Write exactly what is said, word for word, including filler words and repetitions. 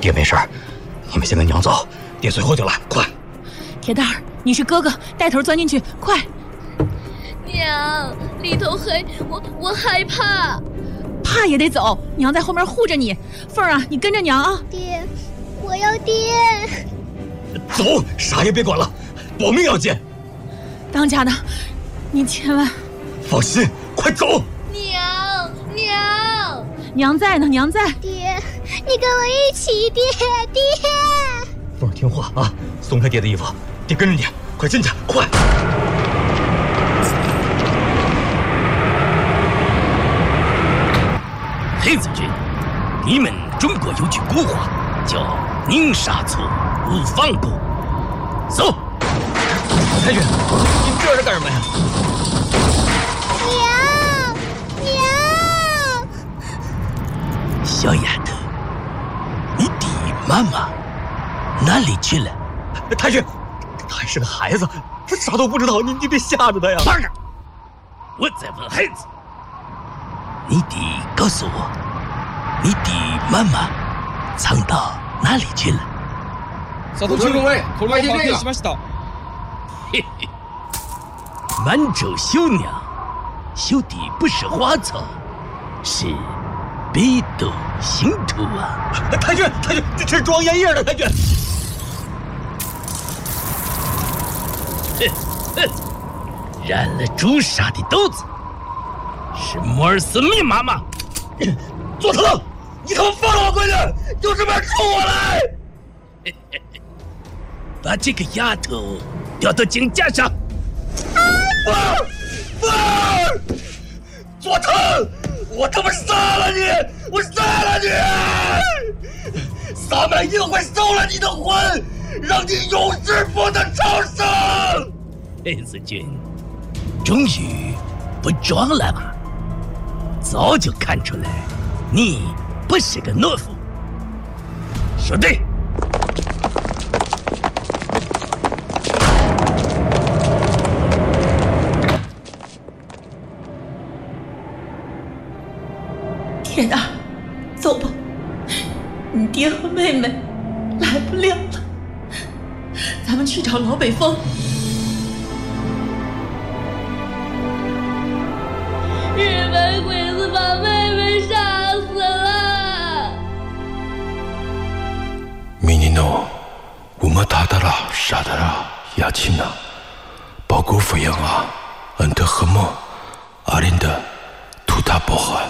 爹没事，你们先跟娘走，爹随后就来，快！ 铁蛋儿，你是哥哥，带头钻进去，快！ 娘，里头黑，我我害怕。 怕也得走，娘在后面护着你。凤儿啊，你跟着娘啊！ 爹，我要爹。 走，啥也别管了，保命要紧。 当家的，你千万放心，快走！ 娘，娘， 娘在呢，娘在。 爹，你跟我一起，爹，爹。 凤儿听话啊，松开爹的衣服，爹跟着你，快进去，快！ 黑子军，你们中国有句古话叫“宁杀错，勿放过”。走。 太君，你这是干什么呀？ 娘，娘！ 小丫头，你的妈妈哪里去了？ 太君，他还是个孩子，他啥都不知道，你你别吓着他呀！ 放着！我在问孩子，你得告诉我，你的妈妈藏到哪里去了？ 佐藤中尉，後方発見しました。 嘿嘿，满洲绣娘绣的不是花草，是北斗星图啊！ 太君，太君，这是装烟叶的，太君。 哼哼，染了朱砂的豆子，是摩尔斯密码吗？ 佐藤，你他妈放了我闺女，有什么冲我来！ 嘿嘿嘿，把这个丫头吊到井架上。 凤儿，凤儿，佐藤，我他妈杀了你！我杀了你！萨满一定会收了你的魂，让你永世不得超生！ 黑子君，终于不装了吧？早就看出来，你不是个懦夫。说对。 铁蛋儿，走吧，你爹和妹妹来不了了，咱们去找老北风。 日本鬼子把妹妹杀死了。 미니노 우마다다라 사다라 야치나 보고부영아 언더흐모 아린드 투다보하